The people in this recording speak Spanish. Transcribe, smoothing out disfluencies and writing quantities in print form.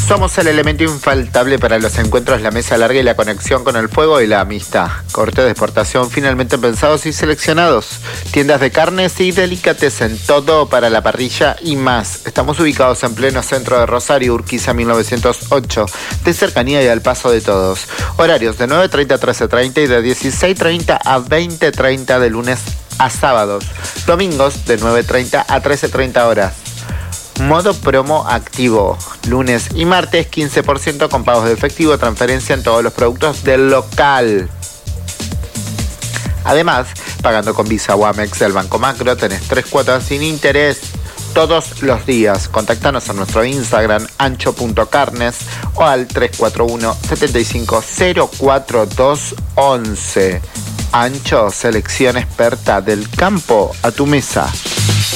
Somos el elemento infaltable para los encuentros, la mesa larga y la conexión con el fuego y la amistad. Cortes de exportación finalmente pensados y seleccionados. Tiendas de carnes y delicatessen, todo para la parrilla y más. Estamos ubicados en pleno centro de Rosario, Urquiza 1908, de cercanía y al paso de todos. Horarios de 9:30 a 13:30 y de 16:30 a 20:30 de lunes a sábados. Domingos de 9:30 a 13:30 horas. Modo promo activo. Lunes y martes 15% con pagos de efectivo, transferencia en todos los productos del local. Además, pagando con Visa o Amex del Banco Macro, tenés 3 cuotas sin interés todos los días. Contactanos a nuestro Instagram ancho.carnes o al 341-7504-211. Ancho, selección experta del campo a tu mesa.